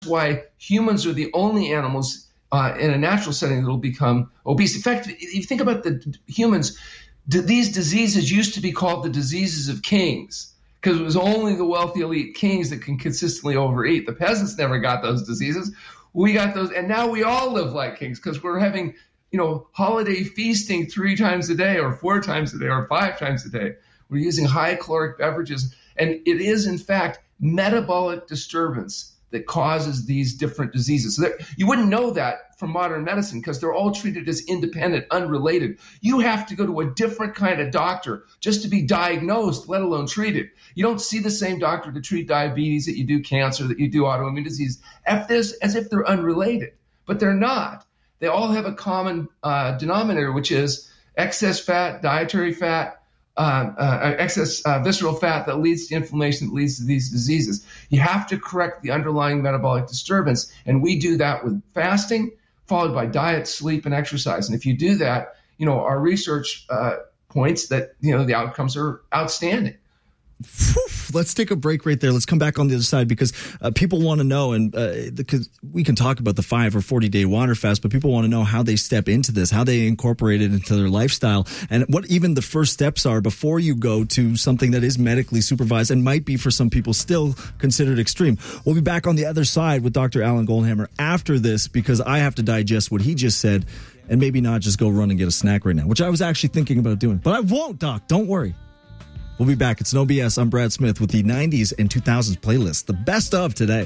why humans are the only animals in a natural setting that will become obese. In fact, if you think about the humans, these diseases used to be called the diseases of kings because it was only the wealthy elite kings that can consistently overeat. The peasants never got those diseases. We got those, and now we all live like kings because we're having, holiday feasting 3 times a day or 4 times a day or 5 times a day. We're using high caloric beverages, and it is, in fact, metabolic disturbance that causes these different diseases. So you wouldn't know that from modern medicine because they're all treated as independent, unrelated. You have to go to a different kind of doctor just to be diagnosed, let alone treated. You don't see the same doctor to treat diabetes that you do cancer, that you do autoimmune disease, as if they're unrelated. But they're not. They all have a common denominator, which is excess fat, dietary fat, excess visceral fat that leads to inflammation, that leads to these diseases. You have to correct the underlying metabolic disturbance, and we do that with fasting, followed by diet, sleep, and exercise. And if you do that, our research points that the outcomes are outstanding. Let's take a break right there. Let's come back on the other side because people want to know, and because we can talk about the 5 or 40-day water fast, but people want to know how they step into this, how they incorporate it into their lifestyle, and what even the first steps are before you go to something that is medically supervised and might be for some people still considered extreme. We'll be back on the other side with Dr. Alan Goldhammer after this because I have to digest what he just said and maybe not just go run and get a snack right now, which I was actually thinking about doing. But I won't, Doc. Don't worry. We'll be back. It's No BS. I'm Brad Smith with the 90s and 2000s playlist. The best of today.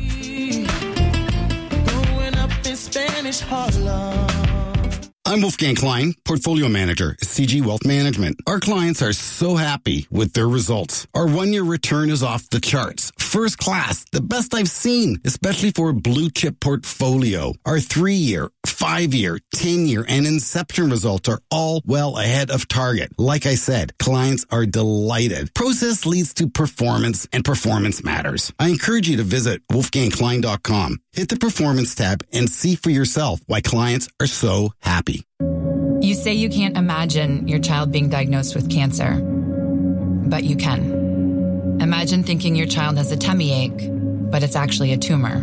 Going up in Spanish Harlem. I'm Wolfgang Klein, Portfolio Manager at CG Wealth Management. Our clients are so happy with their results. Our 1-year return is off the charts. First class, the best I've seen, especially for a blue chip portfolio. Our 3-year, 5-year, 10-year, and Inception results are all well ahead of target. Like I said, clients are delighted. Process leads to performance, and performance matters. I encourage you to visit wolfgangklein.com. Hit the Performance tab and see for yourself why clients are so happy. You say you can't imagine your child being diagnosed with cancer, but you can. Imagine thinking your child has a tummy ache, but it's actually a tumor.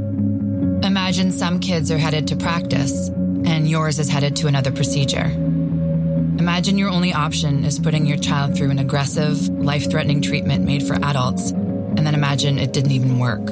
Imagine some kids are headed to practice, and yours is headed to another procedure. Imagine your only option is putting your child through an aggressive, life-threatening treatment made for adults, and then imagine it didn't even work.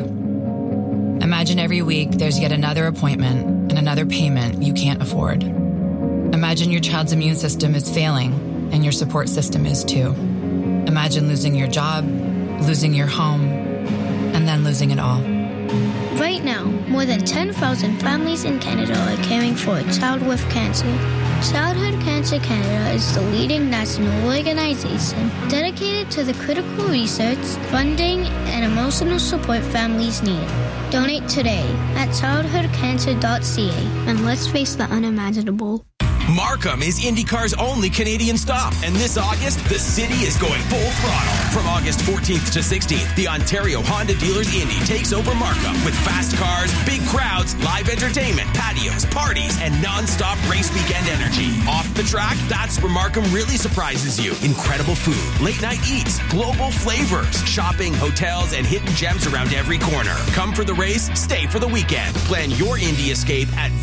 Imagine every week there's yet another appointment and another payment you can't afford. Imagine your child's immune system is failing and your support system is too. Imagine losing your job, losing your home, and then losing it all. Right now, more than 10,000 families in Canada are caring for a child with cancer. Childhood Cancer Canada is the leading national organization dedicated to the critical research, funding, and emotional support families need. Donate today at childhoodcancer.ca and let's face the unimaginable. Markham is IndyCar's only Canadian stop, and this August, the city is going full throttle. From August 14th to 16th, the Ontario Honda Dealers Indy takes over Markham with fast cars, big crowds, live entertainment, patios, parties, and non-stop race weekend energy. Off the track, that's where Markham really surprises you. Incredible food, late-night eats, global flavors, shopping, hotels, and hidden gems around every corner. Come for the race, stay for the weekend. Plan your Indy escape at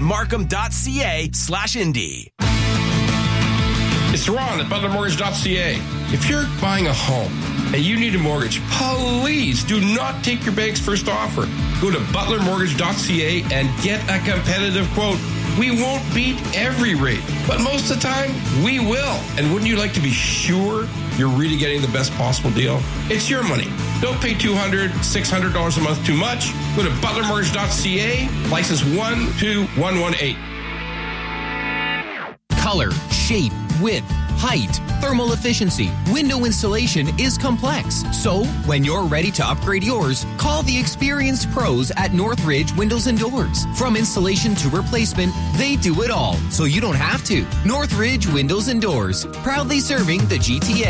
visitmarkham.ca/Indy. It's Ron at ButlerMortgage.ca. If you're buying a home and you need a mortgage, please do not take your bank's first offer. Go to ButlerMortgage.ca and get a competitive quote. We won't beat every rate, but most of the time, we will. And wouldn't you like to be sure you're really getting the best possible deal? It's your money. Don't pay $200, $600 a month too much. Go to ButlerMortgage.ca, license 12118. Color, shape, width, height, thermal efficiency, window installation is complex. So, when you're ready to upgrade yours, call the experienced pros at Northridge Windows and Doors. From installation to replacement, they do it all, so you don't have to. Northridge Windows and Doors, proudly serving the GTA.